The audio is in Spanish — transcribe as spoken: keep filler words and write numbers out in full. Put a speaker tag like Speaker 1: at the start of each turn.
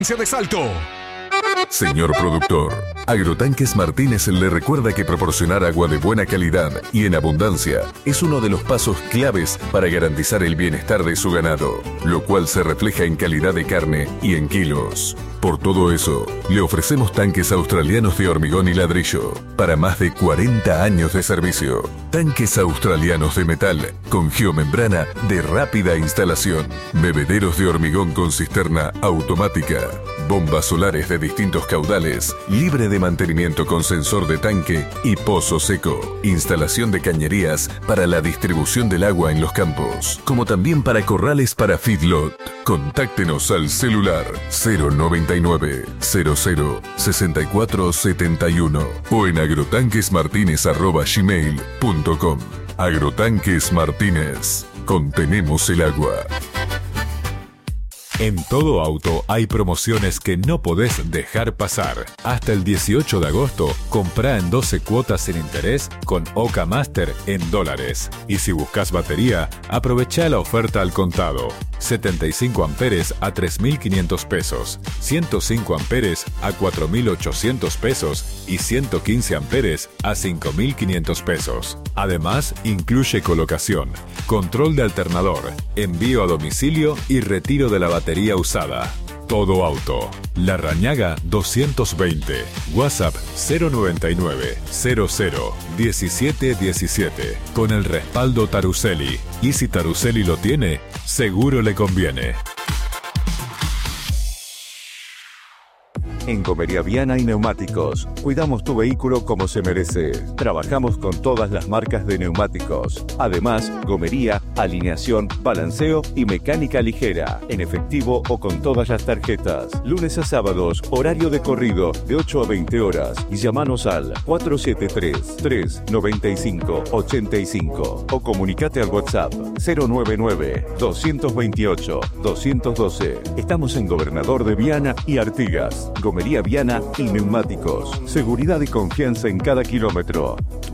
Speaker 1: de Salto.
Speaker 2: Señor productor, Agrotanques Martínez le recuerda que proporcionar agua de buena calidad y en abundancia es uno de los pasos claves para garantizar el bienestar de su ganado, lo cual se refleja en calidad de carne y en kilos. Por todo eso, le ofrecemos tanques australianos de hormigón y ladrillo para más de cuarenta años de servicio. Tanques australianos de metal con geomembrana de rápida instalación. Bebederos de hormigón con cisterna automática. Bombas solares de distintos caudales, libre de mantenimiento con sensor de tanque y pozo seco. Instalación de cañerías para la distribución del agua en los campos, como también para corrales para feedlot. Contáctenos al celular cero noventa y nueve, cero cero, sesenta y cuatro setenta y uno o en agrotanquesmartinez arroba gmail punto com. Agrotanques Martínez. Contenemos el agua.
Speaker 3: En Todo Auto hay promociones que no podés dejar pasar. Hasta el dieciocho de agosto, comprá en doce cuotas sin interés con Oca Master en dólares. Y si buscas batería, aprovechá la oferta al contado. setenta y cinco amperes a tres mil quinientos pesos, ciento cinco amperes a cuatro mil ochocientos pesos y ciento quince amperes a cinco mil quinientos pesos. Además, incluye colocación, control de alternador, envío a domicilio y retiro de la batería usada. Todo Auto. La Rañaga doscientos veinte. WhatsApp cero noventa y nueve, cero cero, diecisiete diecisiete. Con el respaldo Taruseli. Y si Taruseli lo tiene, seguro le conviene.
Speaker 4: En Gomería Viana y Neumáticos, cuidamos tu vehículo como se merece. Trabajamos con todas las marcas de neumáticos. Además, gomería, alineación, balanceo y mecánica ligera, en efectivo o con todas las tarjetas. Lunes a sábados, horario de corrido, de ocho a veinte horas. Y llamanos al cuatro siete tres, tres nueve cinco, ocho cinco o comunicate al WhatsApp cero nueve nueve, dos dos ocho, dos uno dos. Estamos en Gobernador de Viana y Artigas. Gomería Viana y Neumáticos. Seguridad y confianza en cada kilómetro.